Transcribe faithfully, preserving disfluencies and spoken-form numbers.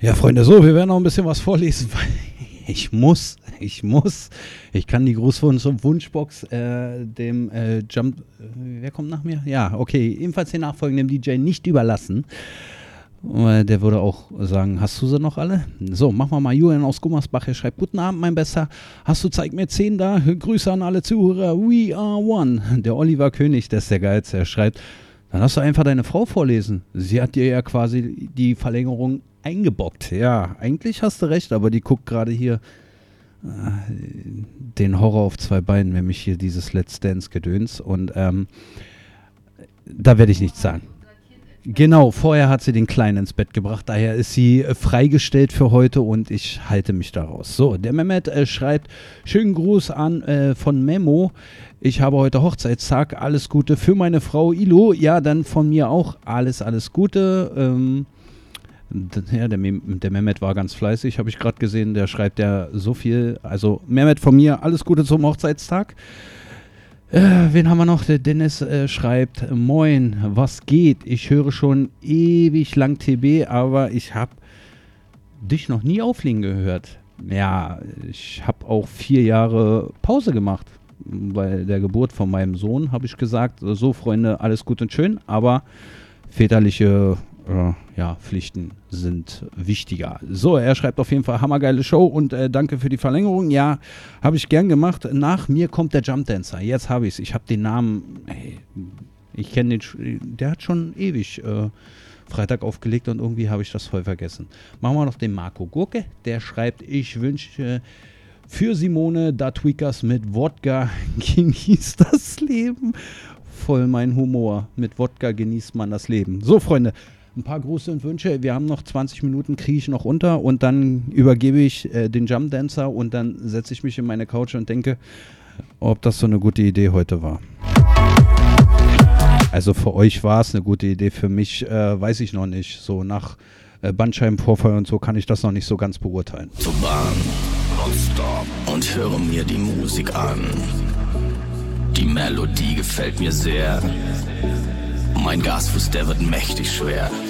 Ja, Freunde, so, wir werden noch ein bisschen was vorlesen, weil ich muss, ich muss, ich kann die Grußwunsch- und Wunschbox äh, dem äh, Jump, äh, wer kommt nach mir? Ja, okay, ebenfalls den nachfolgenden D J nicht überlassen. Äh, der würde auch sagen, hast du sie noch alle? So, machen wir mal. Julian aus Gummersbach, er schreibt, guten Abend, mein Besser. Hast du Zeig mir zehn da? Grüße an alle Zuhörer. We are one. Der Oliver König, der ist der Geilste, er schreibt, dann hast du einfach deine Frau vorlesen. Sie hat dir ja quasi die Verlängerung eingebockt. Ja, eigentlich hast du recht, aber die guckt gerade hier äh, den Horror auf zwei Beinen, nämlich hier dieses Let's Dance-Gedöns. Und ähm, da werde ich nichts sagen. Genau, vorher hat sie den Kleinen ins Bett gebracht, daher ist sie äh, freigestellt für heute und ich halte mich daraus. So, der Mehmet äh, schreibt, schönen Gruß an äh, von Memo. Ich habe heute Hochzeitstag, alles Gute für meine Frau Ilo. Ja, dann von mir auch alles, alles Gute. Ähm, ja, der, Mem- der Mehmet war ganz fleißig, habe ich gerade gesehen, der schreibt ja so viel. Also Mehmet, von mir alles Gute zum Hochzeitstag. Äh, wen haben wir noch? Der Dennis äh, schreibt, moin, was geht? Ich höre schon ewig lang T B, aber ich habe dich noch nie auflegen gehört. Ja, ich habe auch vier Jahre Pause gemacht. Bei der Geburt von meinem Sohn habe ich gesagt, so Freunde, alles gut und schön, aber väterliche äh, ja, Pflichten sind wichtiger. So, er schreibt auf jeden Fall, hammergeile Show und äh, danke für die Verlängerung. Ja, habe ich gern gemacht. Nach mir kommt der Jump Dancer. Jetzt habe ich es. Ich habe den Namen, ey, ich kenne den, der hat schon ewig äh, Freitag aufgelegt und irgendwie habe ich das voll vergessen. Machen wir noch den Marco Gurke. Der schreibt, ich wünsche äh, für Simone da Tweakers mit Wodka genießt das Leben. Voll mein Humor. Mit Wodka genießt man das Leben. So, Freunde, ein paar Grüße und Wünsche. Wir haben noch zwanzig Minuten, kriege ich noch unter und dann übergebe ich äh, den Jump Dancer und dann setze ich mich in meine Couch und denke, ob das so eine gute Idee heute war. Also für euch war es eine gute Idee, für mich äh, weiß ich noch nicht. So nach äh, Bandscheibenvorfall und so kann ich das noch nicht so ganz beurteilen. Zur Bahn, nonstop und höre mir die Musik an. Die Melodie gefällt mir sehr. Mein Gasfuß, der wird mächtig schwer.